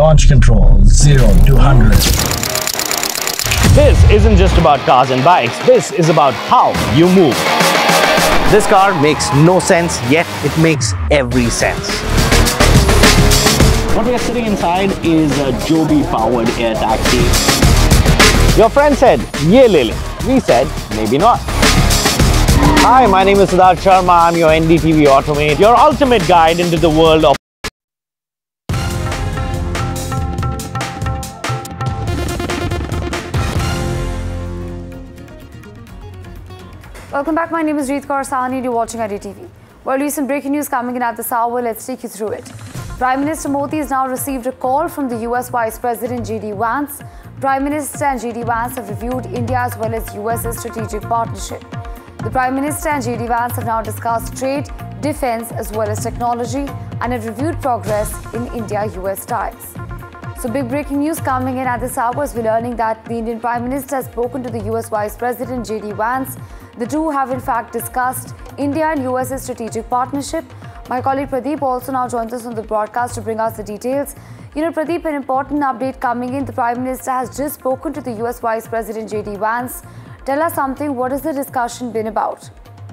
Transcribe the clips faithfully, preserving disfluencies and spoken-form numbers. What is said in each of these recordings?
Launch control, zero to one hundred. This isn't just about cars and bikes, this is about how you move. This car makes no sense, yet it makes every sense. What we are sitting inside is a Joby-powered air taxi. Your friend said, "Ye le le." We said, maybe not. Hi, my name is Siddharth Sharma. I'm your N D T V Automate, your ultimate guide into the world of Welcome back. My name is Reet Kaur Sahni and you're watching I D T V. Well, recent breaking news coming in at this hour. Let's take you through it. Prime Minister Modi has now received a call from the U S Vice President J D Vance. Prime Minister and J D Vance have reviewed India as well as U S's strategic partnership. The Prime Minister and J D Vance have now discussed trade, defense as well as technology and have reviewed progress in India-U S ties. So big breaking news coming in at this hour as we're learning that the Indian Prime Minister has spoken to the U S Vice President J D Vance. The two have in fact discussed India and U S's strategic partnership. My colleague Pradeep also now joins us on the broadcast to bring us the details. You know, Pradeep, an important update coming in. The Prime Minister has just spoken to the U S Vice President J D Vance. Tell us something. What has the discussion been about?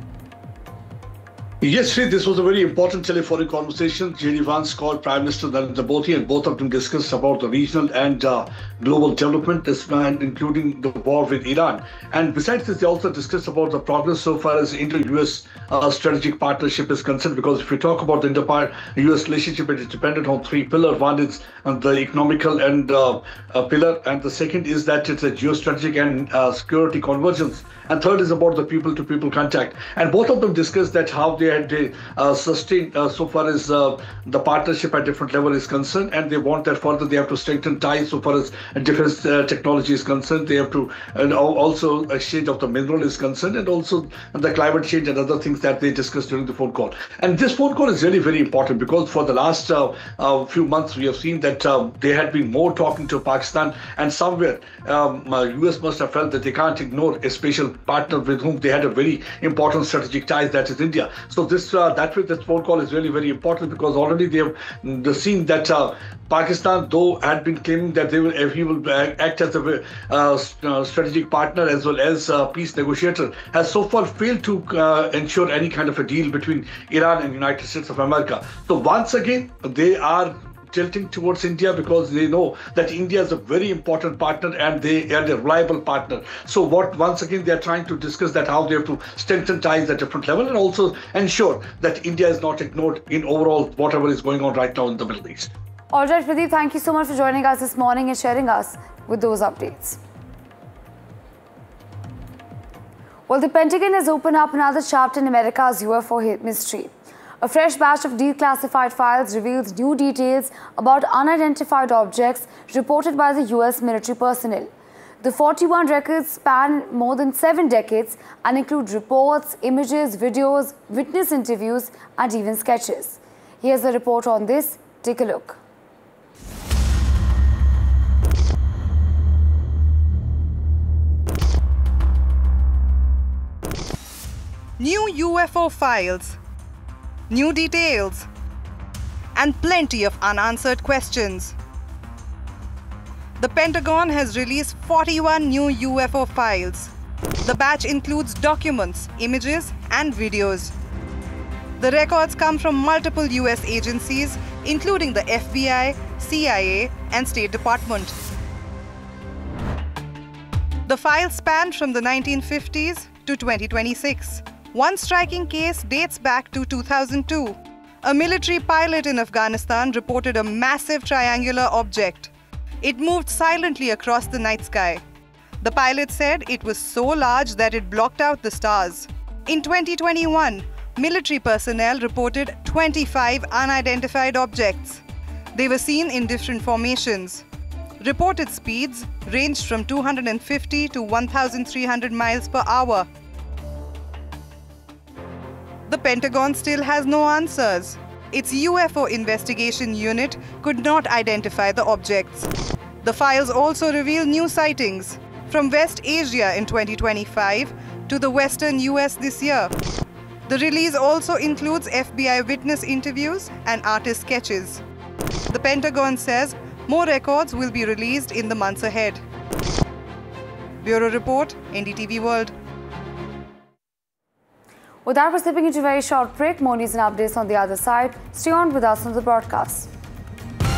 Yes, Sri, this was a very important telephonic conversation. J D Vance called Prime Minister Narendra Modi and both of them discussed about the regional and uh, global development, and including the war with Iran. And besides this, they also discussed about the progress so far as Indo-U S uh, strategic partnership is concerned. Because if we talk about the Indo-U S relationship, it is dependent on three pillars. One is on the economical and uh, uh, pillar, and the second is that it's a geostrategic and uh, security convergence. And third is about the people-to-people contact. And both of them discussed that how they had they, uh, sustained uh, so far as uh, the partnership at different level is concerned, and they want that further. They have to strengthen ties so far as defense uh, technology is concerned. They have to, and also exchange of the mineral is concerned, and also the climate change and other things that they discussed during the phone call. And this phone call is really very important because for the last uh, uh, few months we have seen that uh, they had been more talking to Pakistan, and somewhere um, uh, U S must have felt that they can't ignore a special partner with whom they had a very important strategic ties, that is India. So this uh, that way this phone call is really very important because already they have the seen that uh, Pakistan, though had been claiming that they will if he will act as a uh, strategic partner as well as a peace negotiator, has so far failed to uh, ensure any kind of a deal between Iran and United States of America. So once again they are tilting towards India because they know that India is a very important partner and they are a reliable partner. So what once again they are trying to discuss that how they have to strengthen ties at different level and also ensure that India is not ignored in overall whatever is going on right now in the Middle East. All right, Pradeep, thank you so much for joining us this morning and sharing us with those updates. Well, the Pentagon has opened up another chapter in America's U F O mystery. A fresh batch of declassified files reveals new details about unidentified objects reported by the U S military personnel. The forty-one records span more than seven decades and include reports, images, videos, witness interviews, and even sketches. Here's a report on this. Take a look. New U F O files, new details, and plenty of unanswered questions. The Pentagon has released forty-one new U F O files. The batch includes documents, images, and videos. The records come from multiple U S agencies, including the F B I, C I A, and State Department. The files span from the nineteen fifties to twenty twenty-six. One striking case dates back to two thousand two. A military pilot in Afghanistan reported a massive triangular object. It moved silently across the night sky. The pilot said it was so large that it blocked out the stars. In twenty twenty-one, military personnel reported twenty-five unidentified objects. They were seen in different formations. Reported speeds ranged from two hundred fifty to one thousand three hundred miles per hour. The Pentagon still has no answers. Its U F O investigation unit could not identify the objects. The files also reveal new sightings from West Asia in twenty twenty-five to the Western U S this year. The release also includes F B I witness interviews and artist sketches. The Pentagon says More records will be released in the months ahead. Bureau Report, N D T V World. With that, we're slipping into a very short break. More news and updates on the other side. Stay on with us on the broadcast.